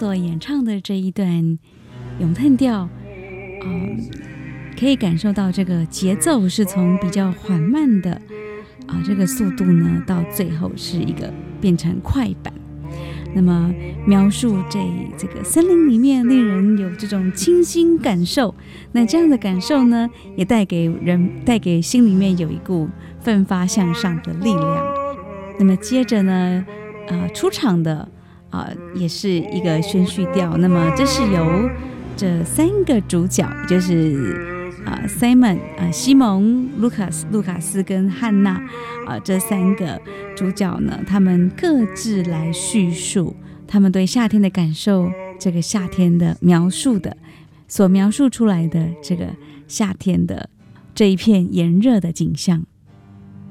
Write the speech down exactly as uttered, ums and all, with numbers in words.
所演唱的这一段咏叹调，嗯，可以感受到这个节奏是从比较缓慢的啊，这个速度呢，到最后是一个变成快板。那么描述这这个森林里面令人有这种清新感受，那这样的感受呢，也带给人带给心里面有一股奋发向上的力量。那么接着呢，呃，出场的啊、呃、也是一个宣叙调。那么这是由这三个主角，也就是啊、呃、Simon 啊、呃、西蒙、卢卡斯、卢卡斯跟汉娜啊、呃、这三个主角呢，他们各自来叙述他们对夏天的感受，这个夏天的描述的所描述出来的这个夏天的这一片炎热的景象。